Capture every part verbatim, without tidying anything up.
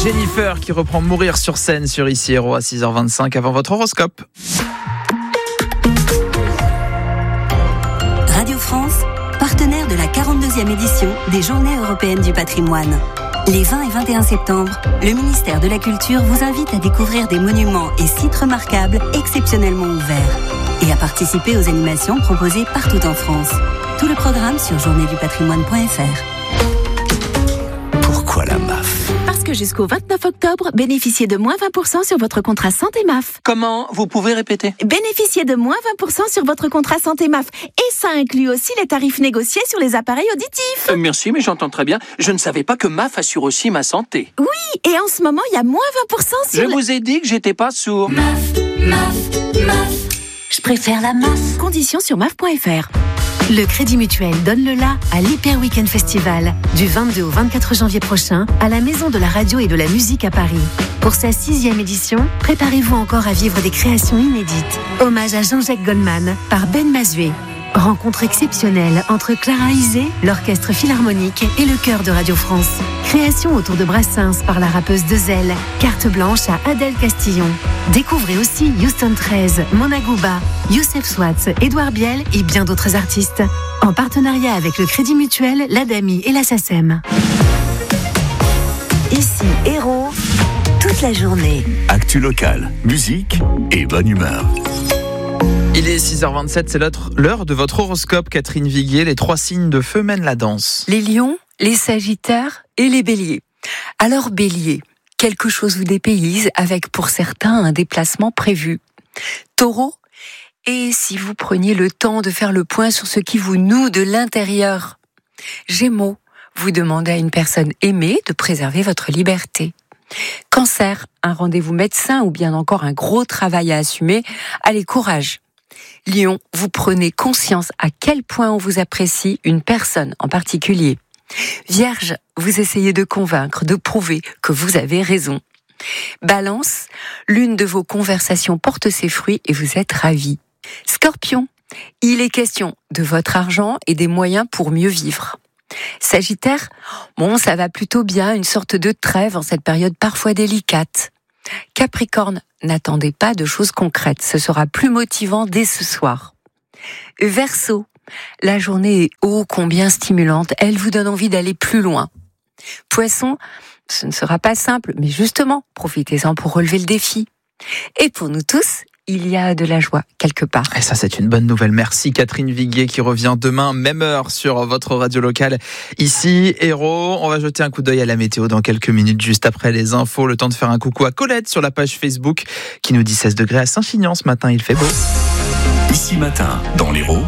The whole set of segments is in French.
Jennifer qui reprend Mourir sur scène sur Ici Héros à six heures vingt-cinq avant votre horoscope. Radio France, partenaire de la quarante-deuxième édition des Journées européennes du patrimoine. Les vingt et vingt et un septembre, le ministère de la Culture vous invite à découvrir des monuments et sites remarquables exceptionnellement ouverts et à participer aux animations proposées partout en France. Tout le programme sur journée du patrimoine point f r. Pourquoi la M A F ? Parce que jusqu'au vingt-neuf octobre, bénéficiez de moins vingt pour cent sur votre contrat santé M A F. Comment ? Vous pouvez répéter ? Bénéficiez de moins vingt pour cent sur votre contrat santé M A F. Et ça inclut aussi les tarifs négociés sur les appareils auditifs. Euh, merci, mais j'entends très bien. Je ne savais pas que M A F assure aussi ma santé. Oui, et en ce moment, il y a moins vingt pour cent sur... Je le... vous ai dit que j'étais pas sourd. M A F, M A F, M A F. Je préfère la M A F. Conditions sur M A F point f r. Le Crédit Mutuel donne le la à l'Hyper Weekend Festival du vingt-deux au vingt-quatre janvier prochain à la Maison de la Radio et de la Musique à Paris. Pour sa sixième édition, préparez-vous encore à vivre des créations inédites. Hommage à Jean-Jacques Goldman par Ben Mazué. Rencontre exceptionnelle entre Clara Isé, l'Orchestre Philharmonique et le Chœur de Radio France. Création autour de Brassens par la rappeuse Dezel. Carte blanche à Adèle Castillon. Découvrez aussi Houston treize, Mona Gouba, Youssef Swatz, Édouard Biel et bien d'autres artistes. En partenariat avec le Crédit Mutuel, l'Adami et la SACEM. Ici Héros, toute la journée. Actu locale, musique et bonne humeur. Il est six heures vingt-sept, c'est l'heure de votre horoscope. Catherine Viguier, les trois signes de feu mènent la danse. Les lions, les sagittaires et les béliers. Alors bélier, quelque chose vous dépayse avec pour certains un déplacement prévu. Taureau, et si vous preniez le temps de faire le point sur ce qui vous noue de l'intérieur. Gémeaux, vous demandez à une personne aimée de préserver votre liberté. Cancer, un rendez-vous médecin ou bien encore un gros travail à assumer, allez courage. Lion, vous prenez conscience à quel point on vous apprécie une personne en particulier. Vierge, vous essayez de convaincre, de prouver que vous avez raison. Balance, l'une de vos conversations porte ses fruits et vous êtes ravi. Scorpion, il est question de votre argent et des moyens pour mieux vivre. Sagittaire, bon, ça va plutôt bien, une sorte de trêve en cette période parfois délicate. Capricorne, n'attendez pas de choses concrètes, ce sera plus motivant dès ce soir. Verseau, la journée est ô combien stimulante, elle vous donne envie d'aller plus loin. Poisson, ce ne sera pas simple, mais justement, profitez-en pour relever le défi. Et pour nous tous, il y a de la joie quelque part. Et ça, c'est une bonne nouvelle. Merci Catherine Viguier qui revient demain, même heure, sur votre radio locale. Ici, Héros, on va jeter un coup d'œil à la météo dans quelques minutes, juste après les infos. Le temps de faire un coucou à Colette sur la page Facebook qui nous dit seize degrés à Saint-Chinian ce matin. Il fait beau. Ici Matin, dans l'Héros,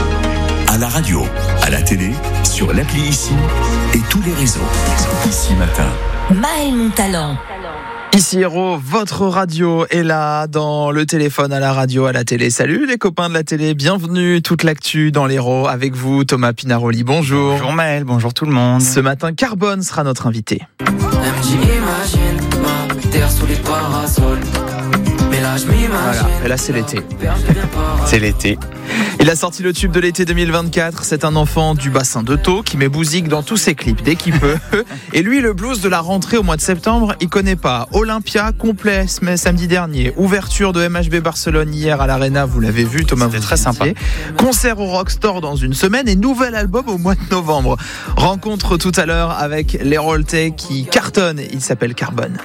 à la radio, à la télé, sur l'appli Ici et tous les réseaux. Ici Matin. Maël Montalent. Ici Héros, votre radio est là, dans le téléphone, à la radio, à la télé. Salut les copains de la télé, bienvenue, toute l'actu dans l'Héros avec vous, Thomas Pinaroli, bonjour. Bonjour Maël, bonjour tout le monde. Ce matin, Carbone sera notre invité. Voilà, et là c'est l'été. C'est l'été. Il a sorti le tube de l'été deux mille vingt-quatre. C'est un enfant du bassin de Thau qui met bousille dans tous ses clips dès qu'il peut. Et lui, le blues de la rentrée au mois de septembre, il connaît pas. Olympia complet samedi dernier. Ouverture de M H B Barcelone hier à l'Arena. Vous l'avez vu, Thomas. C'était très sympa. Concert au Rockstore dans une semaine et nouvel album au mois de novembre. Rencontre tout à l'heure avec les Roltais qui cartonnent. Il s'appelle Carbone.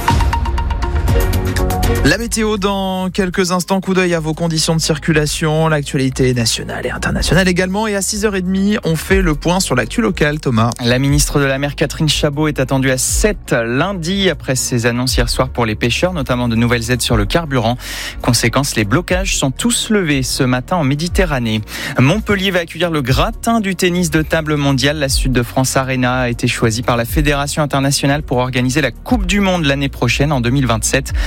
La météo dans quelques instants, coup d'œil à vos conditions de circulation, l'actualité nationale et internationale également. Et à six heures trente, on fait le point sur l'actu locale, Thomas. La ministre de la Mer, Catherine Chabot, est attendue à sept lundi après ses annonces hier soir pour les pêcheurs, notamment de nouvelles aides sur le carburant. Conséquence, les blocages sont tous levés ce matin en Méditerranée. Montpellier va accueillir le gratin du tennis de table mondial. La Sud de France Arena a été choisie par la Fédération internationale pour organiser la Coupe du Monde l'année prochaine, en deux mille vingt-sept. La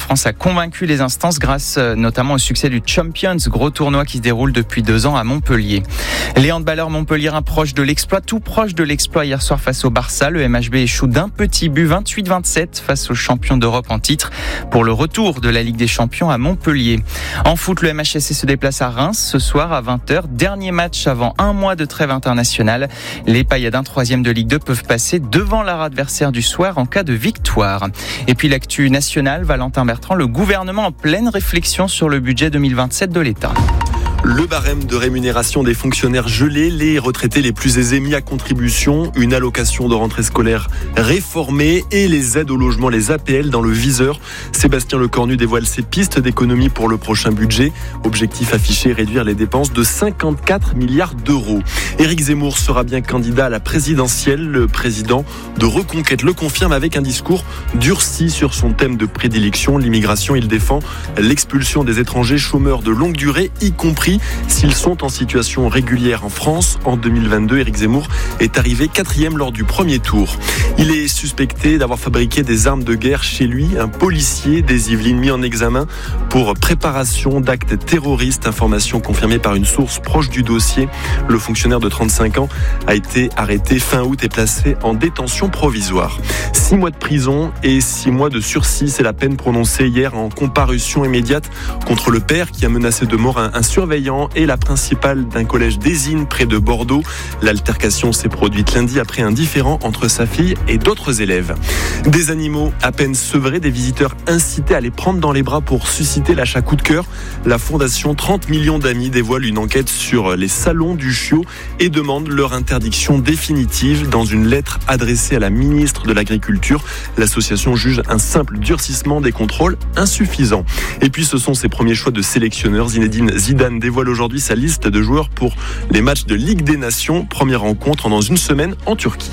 France a convaincu les instances grâce notamment au succès du Champions, gros tournoi qui se déroule depuis deux ans à Montpellier. Les handballeurs montpelliérains proches de l'exploit, tout proche de l'exploit hier soir face au Barça. Le M H B échoue d'un petit but, vingt-huit vingt-sept face aux champions d'Europe en titre pour le retour de la Ligue des Champions à Montpellier. En foot, le M H S C se déplace à Reims ce soir à vingt heures. Dernier match avant un mois de trêve internationale. Les Payadins, troisième de Ligue deux, peuvent passer devant leur adversaire du soir en cas de victoire. Et puis l'actu nationale, Valentin Bertrand, le gouvernement en pleine réflexion sur le budget deux mille vingt-sept de l'État. Le barème de rémunération des fonctionnaires gelé, les retraités les plus aisés mis à contribution, une allocation de rentrée scolaire réformée et les aides au logement, les A P L dans le viseur. Sébastien Lecornu dévoile ses pistes d'économie pour le prochain budget. Objectif affiché, réduire les dépenses de cinquante-quatre milliards d'euros. Éric Zemmour sera bien candidat à la présidentielle. Le président de Reconquête le confirme avec un discours durci sur son thème de prédilection, l'immigration. Il défend l'expulsion des étrangers chômeurs de longue durée, y compris s'ils sont en situation régulière en France. En deux mille vingt-deux, Éric Zemmour est arrivé quatrième lors du premier tour. Il est suspecté d'avoir fabriqué des armes de guerre chez lui. Un policier des Yvelines mis en examen pour préparation d'actes terroristes. Information confirmée par une source proche du dossier. Le fonctionnaire de trente-cinq ans a été arrêté fin août et placé en détention provisoire. Six mois de prison et six mois de sursis, c'est la peine prononcée hier en comparution immédiate contre le père qui a menacé de mort un, un surveillant et la principale d'un collège d'Ésine près de Bordeaux. L'altercation s'est produite lundi après un différend entre sa fille et d'autres élèves. Des animaux à peine sevrés, des visiteurs incités à les prendre dans les bras pour susciter l'achat coup de cœur. La fondation trente millions d'amis dévoile une enquête sur les salons du chiot et demande leur interdiction définitive. Dans une lettre adressée à la ministre de l'Agriculture, l'association juge un simple durcissement des contrôles insuffisant. Et puis ce sont ses premiers choix de sélectionneur. Zinedine Zidane dévoile aujourd'hui sa liste de joueurs pour les matchs de Ligue des Nations. Première rencontre dans une semaine en Turquie.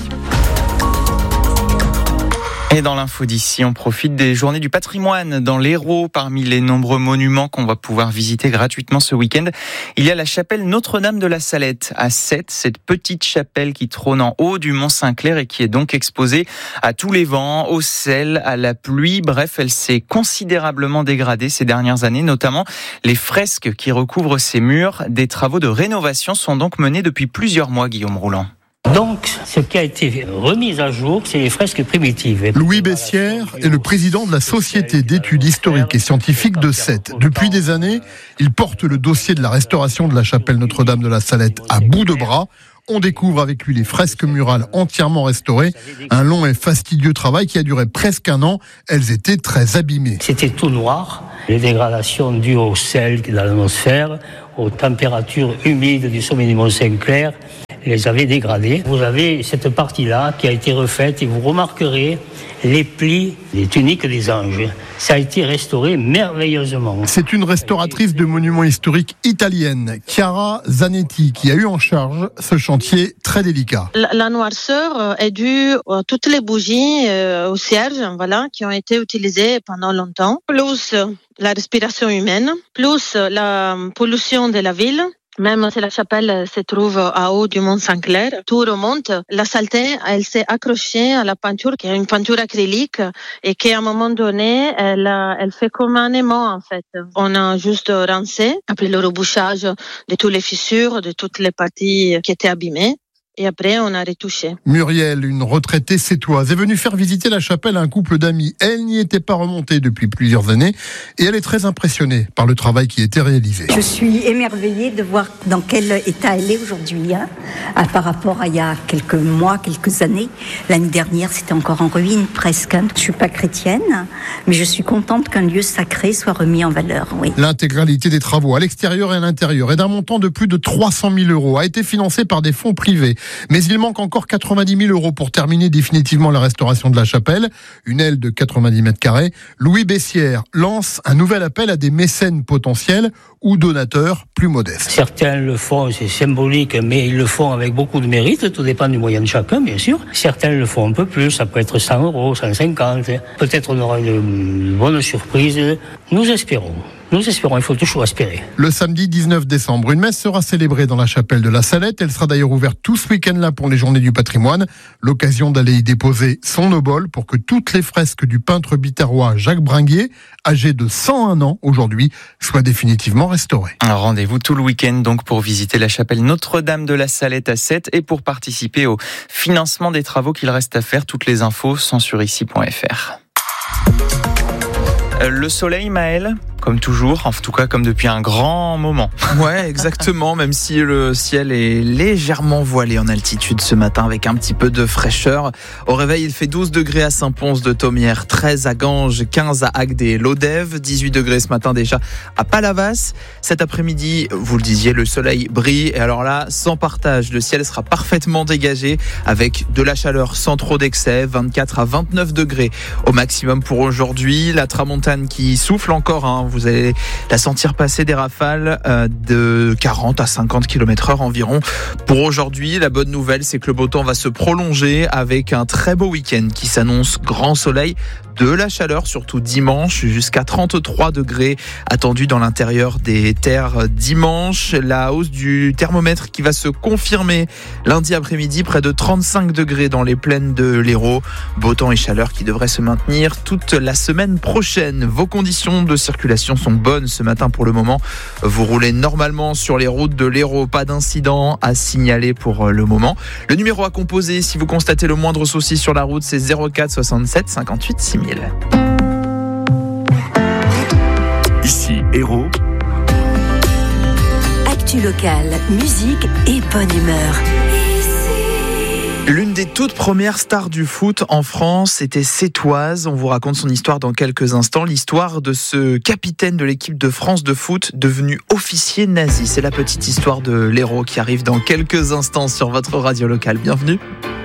Et dans l'info d'ici, on profite des journées du patrimoine dans l'Hérault. Parmi les nombreux monuments qu'on va pouvoir visiter gratuitement ce week-end, il y a la chapelle Notre-Dame de la Salette à Sète, cette petite chapelle qui trône en haut du Mont Saint-Clair et qui est donc exposée à tous les vents, au sel, à la pluie. Bref, elle s'est considérablement dégradée ces dernières années, notamment les fresques qui recouvrent ses murs. Des travaux de rénovation sont donc menés depuis plusieurs mois, Guillaume Rouland. Donc, ce qui a été remis à jour, c'est les fresques primitives. Louis Bessière est le président de la Société d'études historiques et scientifiques de Sète. Depuis des années, il porte le dossier de la restauration de la chapelle Notre-Dame de la Salette à bout de bras. On découvre avec lui les fresques murales entièrement restaurées. Un long et fastidieux travail qui a duré presque un an. Elles étaient très abîmées. C'était tout noir. Les dégradations dues au sel dans l'atmosphère, aux températures humides du sommet du Mont Saint-Clair, les avaient dégradées. Vous avez cette partie-là qui a été refaite et vous remarquerez les plis des tuniques des anges. Ça a été restauré merveilleusement. C'est une restauratrice de monuments historiques italienne, Chiara Zanetti, qui a eu en charge ce chantier très délicat. La, la noirceur est due à toutes les bougies euh, au cierge, voilà, qui ont été utilisées pendant longtemps, plus la respiration humaine, plus la pollution de la ville. Même si la chapelle se trouve à haut du Mont Saint-Clair, tout remonte. La saleté, elle s'est accrochée à la peinture, qui est une peinture acrylique, et qui, à un moment donné, elle, elle fait comme un aimant, en fait. On a juste rincé, après le rebouchage de toutes les fissures, de toutes les parties qui étaient abîmées. Et après, on a retouché. Muriel, une retraitée sétoise, est venue faire visiter la chapelle à un couple d'amis. Elle n'y était pas remontée depuis plusieurs années et elle est très impressionnée par le travail qui a été réalisé. Je suis émerveillée de voir dans quel état elle est aujourd'hui, hein, par rapport à il y a quelques mois, quelques années. L'année dernière, c'était encore en ruine presque. Je ne suis pas chrétienne, mais je suis contente qu'un lieu sacré soit remis en valeur. Oui. L'intégralité des travaux à l'extérieur et à l'intérieur et d'un montant de plus de trois cent mille euros a été financée par des fonds privés. Mais il manque encore quatre-vingt-dix mille euros pour terminer définitivement la restauration de la chapelle. Une aile de quatre-vingt-dix mètres carrés. Louis Bessière lance un nouvel appel à des mécènes potentiels ou donateurs plus modestes. Certains le font, c'est symbolique, mais ils le font avec beaucoup de mérite. Tout dépend du moyen de chacun, bien sûr. Certains le font un peu plus. Ça peut être cent euros, cent cinquante. Peut-être on aura une bonne surprise. Nous espérons. Nous espérons, il faut toujours espérer. Le samedi dix-neuf décembre, une messe sera célébrée dans la chapelle de la Salette. Elle sera d'ailleurs ouverte tout ce week-end-là pour les Journées du patrimoine. L'occasion d'aller y déposer son obole pour que toutes les fresques du peintre biterrois Jacques Bringuier, âgé de cent un ans aujourd'hui, soient définitivement restaurées. Un rendez-vous tout le week-end donc pour visiter la chapelle Notre-Dame de la Salette à Sète et pour participer au financement des travaux qu'il reste à faire. Toutes les infos sont sur ici point f r. Le soleil, Maël, comme toujours, en tout cas comme depuis un grand moment. Ouais, exactement, même si le ciel est légèrement voilé en altitude ce matin avec un petit peu de fraîcheur. Au réveil, il fait douze degrés à Saint-Pons-de-Thomières, treize à Ganges, quinze à Agde et Lodève, dix-huit degrés ce matin déjà à Palavas. Cet après-midi, vous le disiez, le soleil brille et alors là, sans partage, le ciel sera parfaitement dégagé avec de la chaleur sans trop d'excès, vingt-quatre à vingt-neuf degrés au maximum pour aujourd'hui. La tramontane qui souffle encore, hein. Vous allez la sentir passer des rafales euh, de quarante à cinquante kilomètres heure environ. Pour aujourd'hui, la bonne nouvelle, c'est que le beau temps va se prolonger avec un très beau week-end qui s'annonce grand soleil, de la chaleur, surtout dimanche, jusqu'à trente-trois degrés attendus dans l'intérieur des terres dimanche. La hausse du thermomètre qui va se confirmer lundi après-midi, près de trente-cinq degrés dans les plaines de l'Hérault. Beau temps et chaleur qui devraient se maintenir toute la semaine prochaine. Vos conditions de circulation sont bonnes ce matin pour le moment. Vous roulez normalement sur les routes de l'Hérault, pas d'incident à signaler pour le moment. Le numéro à composer si vous constatez le moindre souci sur la route, c'est zéro quatre soixante-sept cinquante-huit six mille. Ici Hérault. Actu locale, musique et bonne humeur. L'une des toutes premières stars du foot en France était sétoise. On vous raconte son histoire dans quelques instants. L'histoire de ce capitaine de l'équipe de France de foot devenu officier nazi. C'est la petite histoire de l'héros qui arrive dans quelques instants sur votre radio locale. Bienvenue.